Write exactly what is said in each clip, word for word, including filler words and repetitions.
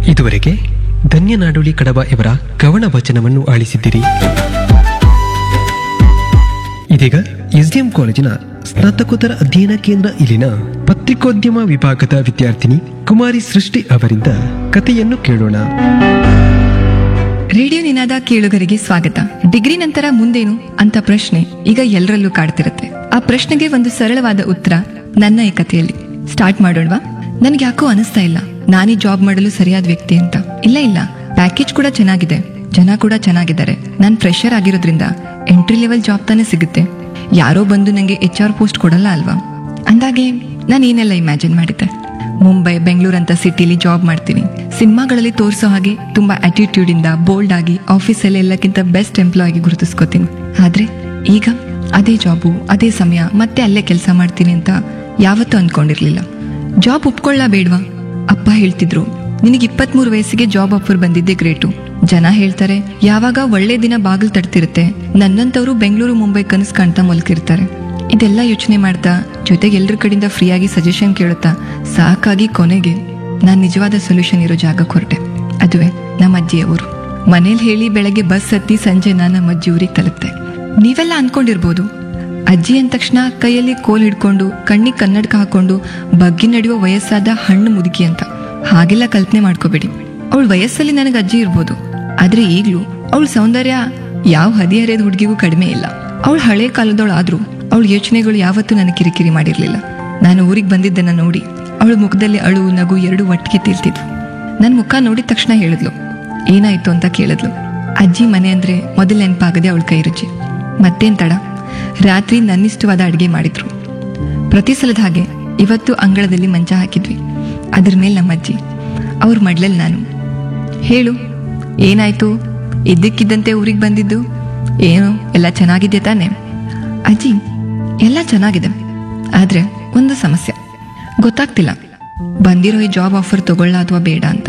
ಇದುವರೆಗೆ ಧನ್ಯನಾಡೋಳಿ ಕಡಬ ಇವರ ಕವನ ವಚನವನ್ನು ಆಲಿಸಿದ್ದೀರಿ. ಇದೀಗ ಎಸ್ಡಿಎಂ ಕಾಲೇಜಿನ ಸ್ನಾತಕೋತ್ತರ ಅಧ್ಯಯನ ಕೇಂದ್ರ ಇಲ್ಲಿನ ಪತ್ರಿಕೋದ್ಯಮ ವಿಭಾಗದ ವಿದ್ಯಾರ್ಥಿನಿ ಕುಮಾರಿ ಸೃಷ್ಟಿ ಅವರಿಂದ ಕಥೆಯನ್ನು ಕೇಳೋಣ. ರೇಡಿಯೋ ನಿನಾದ ಕೇಳುಗರಿಗೆ ಸ್ವಾಗತ. ಡಿಗ್ರಿ ನಂತರ ಮುಂದೇನು ಅಂತ ಪ್ರಶ್ನೆ ಈಗ ಎಲ್ಲರಲ್ಲೂ ಕಾಡ್ತಿರುತ್ತೆ. ಆ ಪ್ರಶ್ನೆಗೆ ಒಂದು ಸರಳವಾದ ಉತ್ತರ ನನ್ನ ಈ ಕಥೆಯಲ್ಲಿ. ಸ್ಟಾರ್ಟ್ ಮಾಡೋಣವಾ? ನನ್ಗೆ ಯಾಕೋ ಅನಿಸ್ತಾ ಇಲ್ಲ ನಾನೀ ಜಾಬ್ ಮಾಡಲು ಸರಿಯಾದ ವ್ಯಕ್ತಿ ಅಂತ. ಇಲ್ಲ ಇಲ್ಲ ಪ್ಯಾಕೇಜ್ ಕೂಡ ಚೆನ್ನಾಗಿದೆ, ಜನ ಕೂಡ ಚೆನ್ನಾಗಿದ್ದಾರೆ. ನಾನ್ ಫ್ರೆಶರ್ ಆಗಿರೋದ್ರಿಂದ ಎಂಟ್ರಿ ಲೆವೆಲ್ ಜಾಬ್ ತಾನೇ ಸಿಗುತ್ತೆ. ಯಾರೋ ಬಂದು ನಂಗೆ ಎಚ್ ಆರ್ ಪೋಸ್ಟ್ ಕೊಡಲ್ಲ ಅಲ್ವಾ? ಅಂದಾಗೆ ನಾನು ಏನೆಲ್ಲ ಇಮ್ಯಾಜಿನ್ ಮಾಡಿದ್ದೆ. ಮುಂಬೈ, ಬೆಂಗಳೂರು ಅಂತ ಸಿಟಿಲಿ ಜಾಬ್ ಮಾಡ್ತೀನಿ. ಸಿನಿಮಾಗಳಲ್ಲಿ ತೋರಿಸೋ ಹಾಗೆ ತುಂಬಾ ಆಟಿಟ್ಯೂಡ್ ಇಂದ ಬೋಲ್ಡ್ ಆಗಿ ಆಫೀಸಲ್ಲಿ ಎಲ್ಲಕ್ಕಿಂತ ಬೆಸ್ಟ್ ಎಂಪ್ಲಾಯ್ ಆಗಿ ಗುರುತಿಸ್ಕೋತೀನಿ. ಆದ್ರೆ ಈಗ ಅದೇ ಜಾಬು, ಅದೇ ಸಮಯ, ಮತ್ತೆ ಅಲ್ಲೇ ಕೆಲಸ ಮಾಡ್ತೀನಿ ಅಂತ ಯಾವತ್ತೂ ಅನ್ಕೊಂಡಿರ್ಲಿಲ್ಲ. ಜಾಬ್ ಒಪ್ಕೊಳ್ಳ ಬೇಡ್ವಾ? ಅಪ್ಪ ಹೇಳ್ತಿದ್ರು, ನಿನಗೆ ಇಪ್ಪತ್ಮೂರು ವಯಸ್ಸಿಗೆ ಜಾಬ್ ಆಫರ್ ಬಂದಿದ್ದೆ ಗ್ರೇಟು. ಜನ ಹೇಳ್ತಾರೆ ಯಾವಾಗ ಒಳ್ಳೆ ದಿನ ಬಾಗಿಲು ತಡ್ತಿರುತ್ತೆ, ನನ್ನಂತವ್ರು ಬೆಂಗಳೂರು ಮುಂಬೈ ಕನಸು ಕಾಣ್ತಾ ಮಲ್ಕಿರ್ತಾರೆ. ಇದೆಲ್ಲ ಯೋಚನೆ ಮಾಡ್ತಾ ಜೊತೆಗೆ ಎಲ್ರ ಕಡೆಯಿಂದ ಫ್ರೀಯಾಗಿ ಸಜೆಷನ್ ಕೇಳುತ್ತಾ ಸಾಕಾಗಿ ಕೊನೆಗೆ ನಾನ್ ನಿಜವಾದ ಸೊಲ್ಯೂಷನ್ ಇರೋ ಜಾಗಕ್ಕೆ ಹೊರಟೆ. ಅದುವೇ ನಮ್ಮ ಅಜ್ಜಿಯ ಊರು. ಮನೇಲಿ ಹೇಳಿ ಬೆಳಗ್ಗೆ ಬಸ್ ಹತ್ತಿ ಸಂಜೆ ನಾನು ನಮ್ಮ ಅಜ್ಜಿ ಊರಿಗೆ ತಲುಪ್ತೆ. ನೀವೆಲ್ಲ ಅನ್ಕೊಂಡಿರ್ಬೋದು ಅಜ್ಜಿ ಅಂದ ತಕ್ಷಣ ಕೈಯಲ್ಲಿ ಕೋಲ್ ಹಿಡ್ಕೊಂಡು ಕಣ್ಣಿಗೆ ಕನ್ನಡಕ ಹಾಕೊಂಡು ಬಗ್ಗಿ ನಡೆಯುವ ವಯಸ್ಸಾದ ಹಣ್ಣು ಮುದುಕಿ ಅಂತ. ಹಾಗೆಲ್ಲ ಕಲ್ಪನೆ ಮಾಡ್ಕೋಬೇಡಿ. ಅವಳ ವಯಸ್ಸಲ್ಲಿ ನನಗೆ ಅಜ್ಜಿ ಇರ್ಬೋದು, ಆದ್ರೆ ಈಗ್ಲೂ ಅವಳ ಸೌಂದರ್ಯ ಯಾವ ಹದಿಹರೆಯದ ಹುಡುಗಿಗೂ ಕಡಿಮೆ ಇಲ್ಲ. ಅವಳು ಹಳೆ ಕಾಲದವಳು ಆದ್ರೂ ಅವಳ ಯೋಚನೆಗಳು ಯಾವತ್ತೂ ನನಗೆ ಕಿರಿಕಿರಿ ಮಾಡಿರ್ಲಿಲ್ಲ. ನಾನು ಊರಿಗೆ ಬಂದಿದ್ದನ್ನ ನೋಡಿ ಅವಳ ಮುಖದಲ್ಲಿ ಅಳು ನಗು ಎರಡು ಒಟ್ಟಿಗೆ ತಿಳ್ತಿದ್ವು. ನನ್ನ ಮುಖ ನೋಡಿದ ತಕ್ಷಣ ಹೇಳಿದ್ಲು, ಏನಾಯ್ತು ಅಂತ ಕೇಳಿದ್ಲು. ಅಜ್ಜಿ ಮನೆ ಅಂದ್ರೆ ಮೊದಲು ನೆನಪಾಗದೆ ಅವಳ ಕೈ ರುಚಿ. ಮತ್ತೇನ್ ತಡ, ರಾತ್ರಿ ನನ್ನಿಷ್ಟವಾದ ಅಡುಗೆ ಮಾಡಿದ್ರು. ಪ್ರತಿ ಸಲದ ಹಾಗೆ ಇವತ್ತು ಅಂಗಳದಲ್ಲಿ ಮಂಚ ಹಾಕಿದ್ವಿ. ಅದ್ರ ಮೇಲೆ ನಮ್ಮ ಅಜ್ಜಿ, ಅವ್ರ ಮಡ್ಲಲ್ಲಿ ನಾನು. ಹೇಳು, ಏನಾಯ್ತು? ಇದ್ದಕ್ಕಿದ್ದಂತೆ ಊರಿಗೆ ಬಂದಿದ್ದು? ಏನು ಎಲ್ಲ ಚೆನ್ನಾಗಿದೆ ತಾನೆ? ಅಜ್ಜಿ, ಎಲ್ಲ ಚೆನ್ನಾಗಿದೆ, ಆದ್ರೆ ಒಂದು ಸಮಸ್ಯೆ. ಗೊತ್ತಾಗ್ತಿಲ್ಲ ಬಂದಿರೋ ಈ ಜಾಬ್ ಆಫರ್ ತಗೊಳ್ಳ ಅಥವಾ ಬೇಡ ಅಂತ.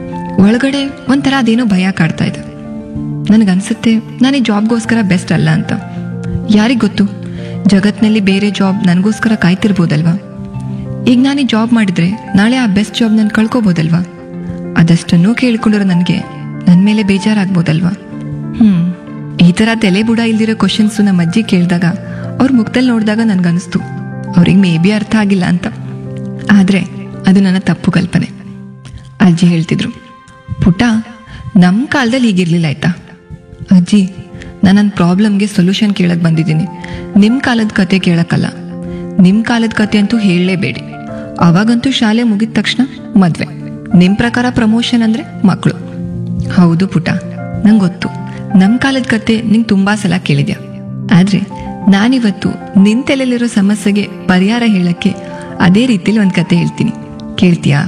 ಒಳಗಡೆ ಒಂಥರ ಅದೇನೋ ಭಯ ಕಾಡ್ತಾ ಇದೆ. ನನಗನ್ಸುತ್ತೆ ನಾನು ಈ ಜಾಬ್ಗೋಸ್ಕರ ಬೆಸ್ಟ್ ಅಲ್ಲ ಅಂತ. ಯಾರಿಗ್ ಗೊತ್ತು, ಜಗತ್ನಲ್ಲಿ ಬೇರೆ ಜಾಬ್ ನನಗೋಸ್ಕರ ಕಾಯ್ತಿರ್ಬೋದಲ್ವಾ? ಈಗ ನಾನು ಈ ಜಾಬ್ ಮಾಡಿದ್ರೆ ನಾಳೆ ಆ ಬೆಸ್ಟ್ ಜಾಬ್ ನಾನು ಕಳ್ಕೋಬೋದಲ್ವಾ? ಅದಷ್ಟನ್ನೂ ಕೇಳ್ಕೊಂಡಿರೋ ನನಗೆ ನನ್ನ ಮೇಲೆ ಬೇಜಾರಾಗ್ಬೋದಲ್ವಾ? ಹ್ಮ್ ಈ ತರ ತಲೆ ಬುಡ ಇಲ್ದಿರೋ ಕ್ವಶನ್ಸು ನಮ್ಮ ಅಜ್ಜಿ ಕೇಳಿದಾಗ ಅವ್ರ ಮುಖದಲ್ಲಿ ನೋಡಿದಾಗ ನನ್ಗನ್ನಿಸ್ತು ಅವ್ರಿಗೆ ಮೇ ಬಿ ಅರ್ಥ ಆಗಿಲ್ಲ ಅಂತ. ಆದ್ರೆ ಅದು ನನ್ನ ತಪ್ಪು ಕಲ್ಪನೆ. ಅಜ್ಜಿ ಹೇಳ್ತಿದ್ರು, ಪುಟ ನಮ್ಮ ಕಾಲದಲ್ಲಿ ಹೀಗಿರ್ಲಿಲ್ಲ ಆಯ್ತಾ? ಅಜ್ಜಿ, ನಾನು ನನ್ನ ಪ್ರಾಬ್ಲಮ್ಗೆ ಸೊಲ್ಯೂಷನ್ ಕೇಳಕ್ ಬಂದಿದ್ದೀನಿ, ನಿಮ್ಮ ಕಾಲದ ಕತೆ ಕೇಳಕ್ಕಲ್ಲ. ನಿಮ್ಮ ಕಾಲದ ಕತೆ ಅಂತೂ ಹೇಳಲೇಬೇಡಿ. ಅವಾಗಂತೂ ಶಾಲೆ ಮುಗಿದ ತಕ್ಷಣ ಮದ್ವೆ, ನಿಮ್ಮ ಪ್ರಕಾರ ಪ್ರಮೋಷನ್ ಅಂದ್ರೆ ಮಕ್ಕಳು. ಹೌದು ಪುಟ, ನಂಗೆ ಗೊತ್ತು ನಮ್ಮ ಕಾಲದ ಕತೆ ನಿಂಗೆ ತುಂಬಾ ಸಲ ಕೇಳಿದ್ಯಾ. ಆದ್ರೆ ನಾನಿವತ್ತು ನಿನ್ ತಲೆಯಲ್ಲಿರೋ ಸಮಸ್ಯೆಗೆ ಪರಿಹಾರ ಹೇಳಕ್ಕೆ ಅದೇ ರೀತಿಲಿ ಒಂದು ಕತೆ ಹೇಳ್ತೀನಿ, ಕೇಳ್ತೀಯಾ?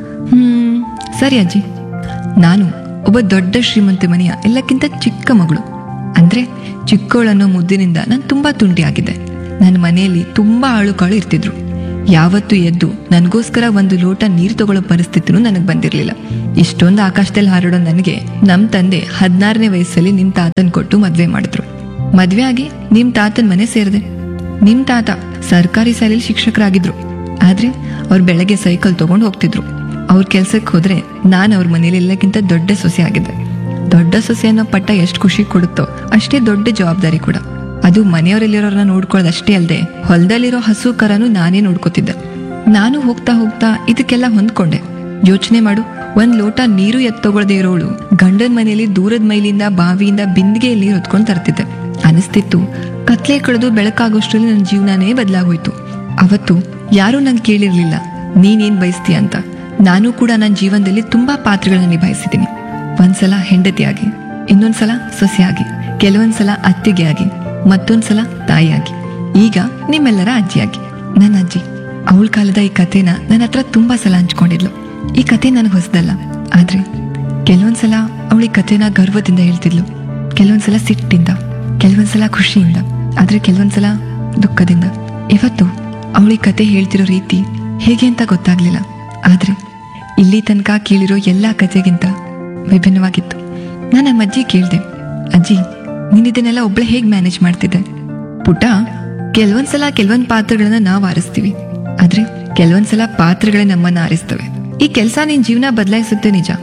ಹ್ಮ್ ಸರಿ ಅಜ್ಜಿ. ನಾನು ಒಬ್ಬ ದೊಡ್ಡ ಶ್ರೀಮಂತ ಮನೆಯ ಎಲ್ಲಕ್ಕಿಂತ ಚಿಕ್ಕ ಮಗಳು. ಅಂದ್ರೆ ಚಿಕ್ಕವಳನ್ನೋ ಮುದ್ದಿನಿಂದ ನಾನು ತುಂಬಾ ತುಂಟಿ ಆಗಿದ್ದೆ. ನನ್ನ ಮನೆಯಲ್ಲಿ ತುಂಬಾ ಆಳು ಕಾಳು ಇರ್ತಿದ್ರು. ಯಾವತ್ತೂ ಎದ್ದು ನನಗೋಸ್ಕರ ಒಂದು ಲೋಟ ನೀರು ತಗೊಳ್ಳೋ ಪರಿಸ್ಥಿತಿನೂ ನನಗೆ ಬಂದಿರಲಿಲ್ಲ. ಇಷ್ಟೊಂದು ಆಕಾಶದಲ್ಲಿ ಹಾರಾಡೋ ನನಗೆ ನಮ್ಮ ತಂದೆ ಹದಿನಾರನೇ ವಯಸ್ಸಲ್ಲಿ ನಿಮ್ ತಾತನ್ ಕೊಟ್ಟು ಮದ್ವೆ ಮಾಡಿದ್ರು. ಮದ್ವೆ ಆಗಿ ನಿಮ್ ತಾತನ್ ಮನೆ ಸೇರಿದೆ. ನಿಮ್ ತಾತ ಸರ್ಕಾರಿ ಶಾಲೆಯಲ್ಲಿ ಶಿಕ್ಷಕರಾಗಿದ್ರು. ಆದ್ರೆ ಅವ್ರು ಬೆಳಗ್ಗೆ ಸೈಕಲ್ ತಗೊಂಡು ಹೋಗ್ತಿದ್ರು. ಅವ್ರ ಕೆಲ್ಸಕ್ಕೆ ಹೋದ್ರೆ ನಾನು ಅವ್ರ ಮನೇಲಿ ಎಲ್ಲಕ್ಕಿಂತ ದೊಡ್ಡ ಸೊಸೆ ಆಗಿದ್ದೆ. ದೊಡ್ಡ ಸೊಸೆ ಅನ್ನೋ ಪಟ್ಟ ಎಷ್ಟು ಖುಷಿ ಕೊಡುತ್ತೋ ಅಷ್ಟೇ ದೊಡ್ಡ ಜವಾಬ್ದಾರಿ ಕೂಡ. ಅದು ಮನೆಯವರಲ್ಲಿರೋರನ್ನ ನೋಡ್ಕೊಳ್ಳೋದಷ್ಟೇ ಅಲ್ಲದೆ ಹೊಲದಲ್ಲಿರೋ ಹಸು ಕರನು ನಾನೇ ನೋಡ್ಕೋತಿದ್ದೆ. ನಾನು ಹೋಗ್ತಾ ಹೋಗ್ತಾ ಇದಕ್ಕೆಲ್ಲ ಹೊಂದ್ಕೊಂಡೆ. ಯೋಚನೆ ಮಾಡು, ಒಂದ್ ಲೋಟ ನೀರು ಎತ್ತಗೊಳ್ದೇ ಇರೋಳು ಗಂಡನ ಮನೆಯಲ್ಲಿ ದೂರದ ಮೈಲಿಂದ ಬಾವಿಯಿಂದ ಬಿಂದಿಗೆಯಲ್ಲಿ ನೀರು ಹೊತ್ಕೊಂಡು ತರ್ತಿದ್ದೆ. ಅನಿಸ್ತಿತ್ತು ಕತ್ಲೆ ಕಳೆದು ಬೆಳಕಾಗೋಷ್ಟ್ರಲ್ಲಿ ನನ್ನ ಜೀವನನೇ ಬದಲಾಗೋಯ್ತು. ಅವತ್ತು ಯಾರೂ ನಂಗೆ ಕೇಳಿರ್ಲಿಲ್ಲ ನೀನೇನ್ ಬಯಸ್ತೀಯ ಅಂತ. ನಾನು ಕೂಡ ನನ್ನ ಜೀವನದಲ್ಲಿ ತುಂಬಾ ಪಾತ್ರಗಳನ್ನ ನಿಭಾಯಿಸಿದ್ದೀನಿ. ಒಂದ್ಸಲ ಹೆಂಡತಿಯಾಗಿ, ಇನ್ನೊಂದ್ಸಲ ಸೊಸೆಯಾಗಿ, ಕೆಲವೊಂದ್ಸಲ ಅತ್ತಿಗೆ ಆಗಿ, ಮತ್ತೊಂದ್ಸಲ ತಾಯಿಯಾಗಿ, ಈಗ ನಿಮ್ಮೆಲ್ಲರ ಅಜ್ಜಿಯಾಗಿ. ನನ್ನ ಅಜ್ಜಿ ಅವಳ ಕಾಲದ ಈ ಕಥೆನ ನನ್ನ ಹತ್ರ ತುಂಬಾ ಸಲ ಹಂಚ್ಕೊಂಡಿದ್ಲು. ಈ ಕಥೆ ನನಗೆ ಹೊಸದಲ್ಲ, ಆದ್ರೆ ಕೆಲವೊಂದ್ಸಲ ಅವಳ ಈ ಕಥೆನ ಗರ್ವದಿಂದ ಹೇಳ್ತಿದ್ಲು, ಕೆಲವೊಂದ್ಸಲ ಸಿಟ್ಟಿಂದ, ಕೆಲವೊಂದ್ಸಲ ಖುಷಿಯಿಂದ, ಆದ್ರೆ ಕೆಲವೊಂದ್ಸಲ ದುಃಖದಿಂದ. ಇವತ್ತು ಅವಳ ಈ ಕತೆ ಹೇಳ್ತಿರೋ ರೀತಿ ಹೇಗೆ ಅಂತ ಗೊತ್ತಾಗ್ಲಿಲ್ಲ, ಆದ್ರೆ ಇಲ್ಲಿ ತನಕ ಕೇಳಿರೋ ಎಲ್ಲಾ ಕಥೆಗಿಂತ ವಿಭಿನ್ನವಾಗಿತ್ತು. ನಾನು ನಮ್ಮ ಅಜ್ಜಿ ಕೇಳ್ದೆ, ಅಜ್ಜಿ ನೀನ್ ಇದನ್ನೆಲ್ಲ ಒಬ್ಳೆ ಹೇಗ್ ಮ್ಯಾನೇಜ್ ಮಾಡ್ತಿದ್ದೆ? ಪುಟ, ಕೆಲವೊಂದ್ಸಲ ಕೆಲವೊಂದ್ ಪಾತ್ರಗಳನ್ನ ನಾವ್ ಆರಿಸ್ತೀವಿ, ಆದ್ರೆ ಕೆಲವೊಂದ್ಸಲ ಪಾತ್ರಗಳೇ ನಮ್ಮನ್ನ ಆರಿಸ್ತವೆ. ಈ ಕೆಲ್ಸ ನಿನ್ ಜೀವನ ಬದಲಾಯಿಸುತ್ತೆ ನಿಜ,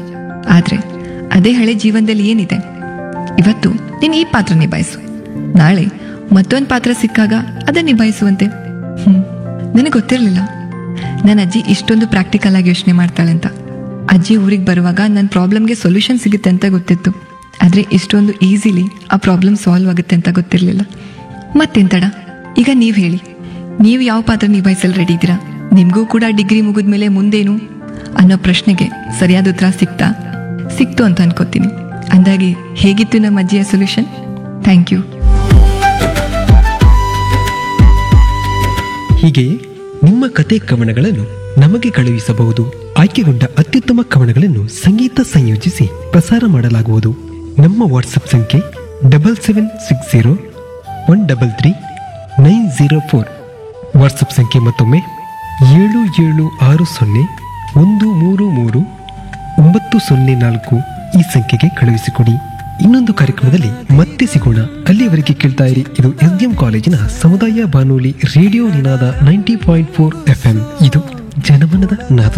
ಆದ್ರೆ ಅದೇ ಹಳೆ ಜೀವನದಲ್ಲಿ ಏನಿದೆ? ಇವತ್ತು ನೀನು ಈ ಪಾತ್ರ ನಿಭಾಯಿಸು, ನಾಳೆ ಮತ್ತೊಂದು ಪಾತ್ರ ಸಿಕ್ಕಾಗ ಅದನ್ನ ನಿಭಾಯಿಸುವಂತೆ. ಹ್ಮ್ ನನಗೆ ಗೊತ್ತಿರಲಿಲ್ಲ ನನ್ನ ಅಜ್ಜಿ ಇಷ್ಟೊಂದು ಪ್ರಾಕ್ಟಿಕಲ್ ಆಗಿ ಯೋಚನೆ ಮಾಡ್ತಾಳೆ ಅಂತ. ಅಜ್ಜಿ ಊರಿಗೆ ಬರುವಾಗ ನನ್ನ ಪ್ರಾಬ್ಲಮ್ಗೆ ಸೊಲ್ಯೂಷನ್ ಸಿಗುತ್ತೆ ಅಂತ ಗೊತ್ತಿತ್ತು, ಆದರೆ ಇಷ್ಟೊಂದು ಈಸಿಲಿ ಆ ಪ್ರಾಬ್ಲಮ್ ಸಾಲ್ವ್ ಆಗುತ್ತೆ ಅಂತ ಗೊತ್ತಿರಲಿಲ್ಲ. ಮತ್ತೆಂತಡ, ಈಗ ನೀವು ಹೇಳಿ, ನೀವು ಯಾವ ಪಾತ್ರ ನಿಭಾಯಿಸಲು ರೆಡಿ ಇದ್ದೀರಾ? ನಿಮಗೂ ಕೂಡ ಡಿಗ್ರಿ ಮುಗಿದ್ಮೇಲೆ ಮುಂದೇನು ಅನ್ನೋ ಪ್ರಶ್ನೆಗೆ ಸರಿಯಾದ ಉತ್ತರ ಸಿಕ್ತಾ? ಸಿಕ್ತು ಅಂತ ಅನ್ಕೋತೀನಿ. ಅಂದಾಗಿ ಹೇಗಿತ್ತು ನಮ್ಮ ಅಜ್ಜಿಯ ಸೊಲ್ಯೂಷನ್? Thank you. ಹೀಗೆಯೇ ನಿಮ್ಮ ಕತೆ ಕವನಗಳನ್ನು ನಮಗೆ ಕಳುಹಿಸಬಹುದು. ಆಯ್ಕೆಗೊಂಡ ಅತ್ಯುತ್ತಮ ಕವನಗಳನ್ನು ಸಂಗೀತ ಸಂಯೋಜಿಸಿ ಪ್ರಸಾರ ಮಾಡಲಾಗುವುದು. ನಮ್ಮ ವಾಟ್ಸಪ್ ಸಂಖ್ಯೆ double seven six zero one double three nine zero four. WhatsApp ಸಂಖ್ಯೆ ಮತ್ತೊಮ್ಮೆ ಏಳು ಏಳು ಆರು ಸೊನ್ನೆ ಒಂದು ಮೂರು ಮೂರು ಒಂಬತ್ತು ಸೊನ್ನೆ ನಾಲ್ಕು. ಈ ಸಂಖ್ಯೆಗೆ ಕಳುಹಿಸಿಕೊಡಿ. ಇನ್ನೊಂದು ಕಾರ್ಯಕ್ರಮದಲ್ಲಿ ಮತ್ತೆ ಸಿಗೋಣ. ಅಲ್ಲಿಯವರೆಗೆ ಕೇಳ್ತಾ ಇರಿ, ಇದು ಎಸ್ ಡಿ ಎಂ ಕಾಲೇಜಿನ ಸಮುದಾಯ ಬಾನುಲಿ ರೇಡಿಯೋ ನಿನಾದ ninety point four F M. ಇದು ಜನಮನದ ನಾದ.